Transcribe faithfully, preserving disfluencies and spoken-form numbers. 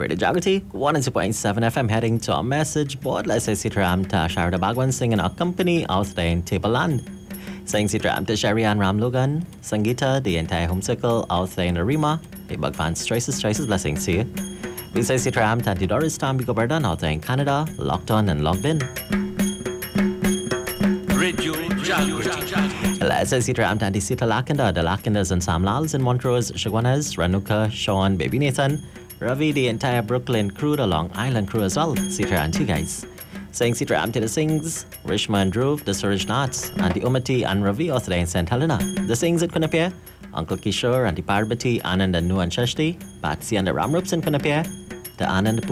Radio Jagrati, one oh two point seven F M, heading to a message board. Let's say Sitram ta Sharda Bagwan singing a company out there in Tableland. Saying Sitram to Sharian Ramlogan, Sangita, the entire home circle out there in Arima. A bug fans, choices, choices, blessings to you. We say Sitram ta Doris Tam Bigobardan out there in Canada, locked on and logged in. Radio Jagrati. Let's say Sitram ta Sita Lakanda, the Lakandas and Sam Lals in Montrose, Shagwanas, Ranuka, Sean, Baby Nathan, Ravi, the entire Brooklyn crew, the Long Island crew as well. Sitram to you guys. Saying Sitram to the Sings, Rishma and Dhruv, the Suraj Nats, and the Umati and Ravi out there in Saint Helena. The Sings at Kunapia, Uncle Kishore and the Parvati, Anand and Nu and Shashti, Patsy and the Ramrups in Kunapia, the Anand